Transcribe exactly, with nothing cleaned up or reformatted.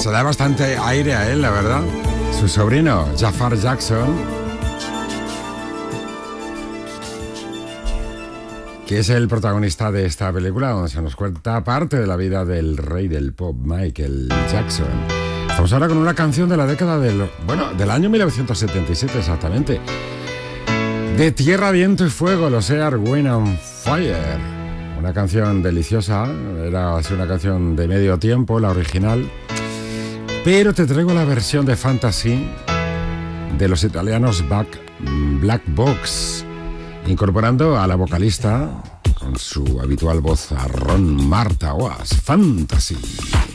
se da bastante aire a él, la verdad. Su sobrino, Jafar Jackson, que es el protagonista de esta película, donde se nos cuenta parte de la vida del rey del pop, Michael Jackson. Estamos ahora con una canción de la década del... Bueno, del año mil novecientos setenta y siete exactamente. De Tierra, Viento y Fuego, los Earth, Wind and Fire. Una canción deliciosa, era así una canción de medio tiempo, la original. Pero te traigo la versión de Fantasy de los italianos Black, Black Box, incorporando a la vocalista con su habitual voz a Ron Marta Oas. Fantasy.